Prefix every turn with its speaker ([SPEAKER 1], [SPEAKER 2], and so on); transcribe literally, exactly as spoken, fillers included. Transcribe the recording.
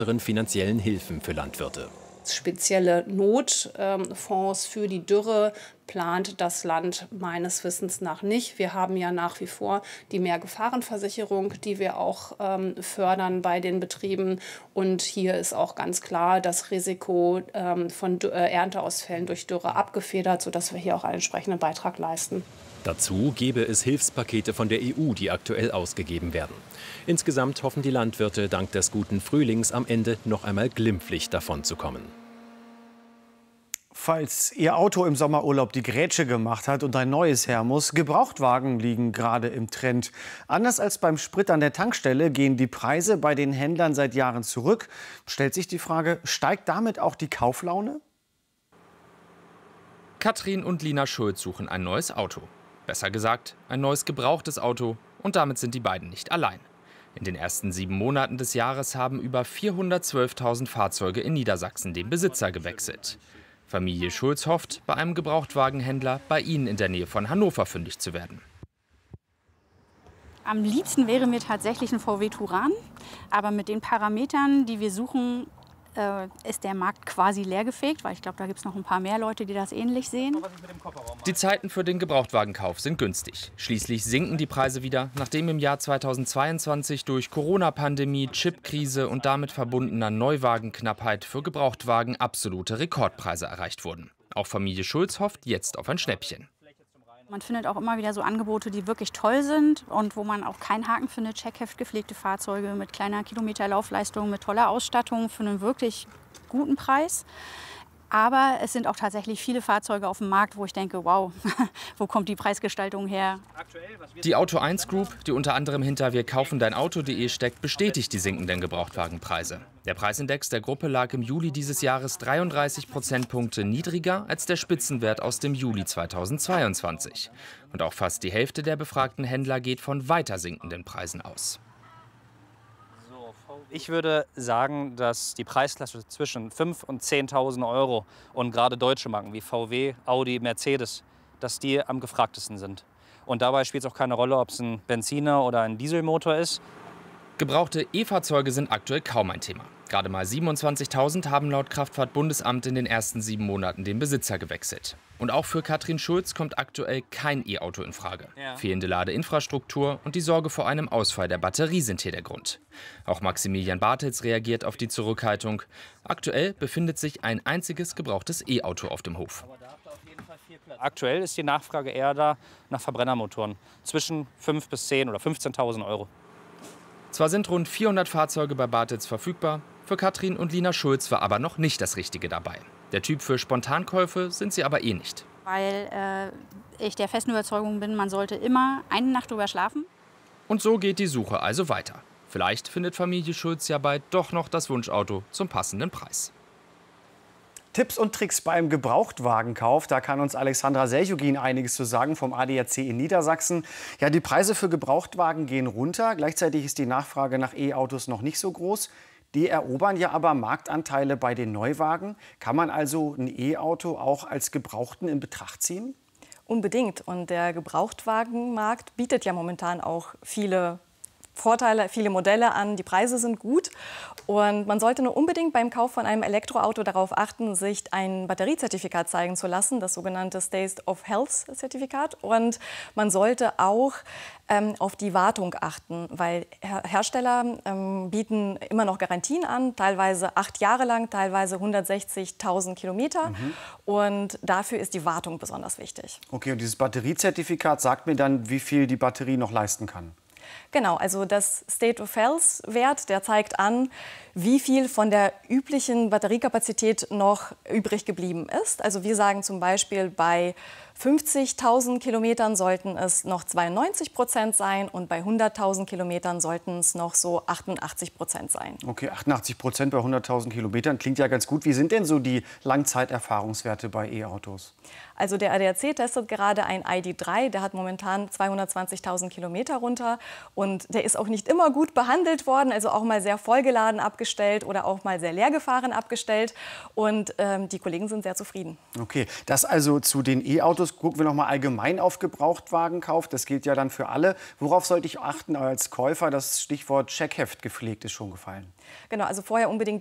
[SPEAKER 1] finanziellen Hilfen für Landwirte.
[SPEAKER 2] Spezielle Notfonds für die Dürre plant das Land meines Wissens nach nicht. Wir haben ja nach wie vor die Mehrgefahrenversicherung, die wir auch ähm, fördern bei den Betrieben. Und hier ist auch ganz klar das Risiko ähm, von äh, Ernteausfällen durch Dürre abgefedert, sodass wir hier auch einen entsprechenden Beitrag leisten.
[SPEAKER 1] Dazu gebe es Hilfspakete von der E U, die aktuell ausgegeben werden. Insgesamt hoffen die Landwirte, dank des guten Frühlings am Ende noch einmal glimpflich davonzukommen.
[SPEAKER 3] Falls Ihr Auto im Sommerurlaub die Grätsche gemacht hat und ein neues her muss, Gebrauchtwagen liegen gerade im Trend. Anders als beim Sprit an der Tankstelle gehen die Preise bei den Händlern seit Jahren zurück. Stellt sich die Frage, steigt damit auch die Kauflaune?
[SPEAKER 4] Katrin und Lina Schulz suchen ein neues Auto. Besser gesagt, ein neues gebrauchtes Auto. Und damit sind die beiden nicht allein. In den ersten sieben Monaten des Jahres haben über vierhundertzwölftausend Fahrzeuge in Niedersachsen den Besitzer gewechselt. Familie Schulz hofft, bei einem Gebrauchtwagenhändler bei ihnen in der Nähe von Hannover fündig zu werden.
[SPEAKER 5] Am liebsten wäre mir tatsächlich ein V W Touran. Aber mit den Parametern, die wir suchen, äh, ist der Markt quasi leergefegt, weil ich glaube, da gibt es noch ein paar mehr Leute, die das ähnlich sehen.
[SPEAKER 4] Die Zeiten für den Gebrauchtwagenkauf sind günstig. Schließlich sinken die Preise wieder, nachdem im Jahr zweitausendzweiundzwanzig durch Corona-Pandemie, Chipkrise und damit verbundener Neuwagenknappheit für Gebrauchtwagen absolute Rekordpreise erreicht wurden. Auch Familie Schulz hofft jetzt auf ein Schnäppchen.
[SPEAKER 5] Man findet auch immer wieder so Angebote, die wirklich toll sind und wo man auch keinen Haken findet. Checkheft gepflegte Fahrzeuge mit kleiner Kilometerlaufleistung, mit toller Ausstattung für einen wirklich guten Preis. Aber es sind auch tatsächlich viele Fahrzeuge auf dem Markt, wo ich denke, wow, wo kommt die Preisgestaltung her?
[SPEAKER 4] Die Auto eins Group, die unter anderem hinter wir kaufen dein Auto punkt de steckt, bestätigt die sinkenden Gebrauchtwagenpreise. Der Preisindex der Gruppe lag im Juli dieses Jahres dreiunddreißig Prozentpunkte niedriger als der Spitzenwert aus dem Juli zweitausendzweiundzwanzig. Und auch fast die Hälfte der befragten Händler geht von weiter sinkenden Preisen aus.
[SPEAKER 6] Ich würde sagen, dass die Preisklasse zwischen fünftausend und zehntausend Euro und gerade deutsche Marken wie V W, Audi, Mercedes, dass die am gefragtesten sind. Und dabei spielt es auch keine Rolle, ob es ein Benziner oder ein Dieselmotor ist.
[SPEAKER 4] Gebrauchte E-Fahrzeuge sind aktuell kaum ein Thema. Gerade mal siebenundzwanzigtausend haben laut Kraftfahrtbundesamt in den ersten sieben Monaten den Besitzer gewechselt. Und auch für Katrin Schulz kommt aktuell kein E-Auto in Frage. Ja. Fehlende Ladeinfrastruktur und die Sorge vor einem Ausfall der Batterie sind hier der Grund. Auch Maximilian Bartels reagiert auf die Zurückhaltung. Aktuell befindet sich ein einziges gebrauchtes E-Auto auf dem Hof.
[SPEAKER 6] Aktuell ist die Nachfrage eher da nach Verbrennermotoren. Zwischen fünf bis zehn oder fünfzehntausend Euro.
[SPEAKER 4] Zwar sind rund vierhundert Fahrzeuge bei Bartels verfügbar, für Katrin und Lina Schulz war aber noch nicht das Richtige dabei. Der Typ für Spontankäufe sind sie aber eh nicht.
[SPEAKER 5] Weil äh, ich der festen Überzeugung bin, man sollte immer eine Nacht drüber schlafen.
[SPEAKER 4] Und so geht die Suche also weiter. Vielleicht findet Familie Schulz ja bald doch noch das Wunschauto zum passenden Preis.
[SPEAKER 3] Tipps und Tricks beim Gebrauchtwagenkauf. Da kann uns Alexandra Seljugin einiges zu sagen vom A D A C in Niedersachsen. Ja, die Preise für Gebrauchtwagen gehen runter. Gleichzeitig ist die Nachfrage nach E-Autos noch nicht so groß. Die erobern ja aber Marktanteile bei den Neuwagen. Kann man also ein E-Auto auch als Gebrauchten in Betracht ziehen?
[SPEAKER 7] Unbedingt. Und der Gebrauchtwagenmarkt bietet ja momentan auch viele Vorteile, viele Modelle an, die Preise sind gut und man sollte nur unbedingt beim Kauf von einem Elektroauto darauf achten, sich ein Batteriezertifikat zeigen zu lassen, das sogenannte State of Health Zertifikat, und man sollte auch ähm, auf die Wartung achten, weil Her Hersteller ähm, bieten immer noch Garantien an, teilweise acht Jahre lang, teilweise hundertsechzigtausend Kilometer, mhm. und dafür ist die Wartung besonders wichtig.
[SPEAKER 3] Okay, und dieses Batteriezertifikat sagt mir dann, wie viel die Batterie noch leisten kann?
[SPEAKER 7] Genau, also das State of Health Wert, der zeigt an, wie viel von der üblichen Batteriekapazität noch übrig geblieben ist. Also wir sagen zum Beispiel, bei fünfzigtausend Kilometern sollten es noch zweiundneunzig Prozent sein und bei hunderttausend Kilometern sollten es noch so achtundachtzig Prozent sein.
[SPEAKER 3] Okay, achtundachtzig Prozent bei hunderttausend Kilometern klingt ja ganz gut. Wie sind denn so die Langzeiterfahrungswerte bei E-Autos?
[SPEAKER 7] Also der A D A C testet gerade ein I D drei, der hat momentan zweihundertzwanzigtausend Kilometer runter und der ist auch nicht immer gut behandelt worden, also auch mal sehr vollgeladen abgefahren. abgestellt oder auch mal sehr leer gefahren abgestellt. Und ähm, die Kollegen sind sehr zufrieden.
[SPEAKER 3] Okay, das also zu den E-Autos. Gucken wir noch mal allgemein auf Gebrauchtwagenkauf. Das gilt ja dann für alle. Worauf sollte ich achten als Käufer? Das Stichwort Checkheft gepflegt ist schon gefallen.
[SPEAKER 7] Genau, also vorher unbedingt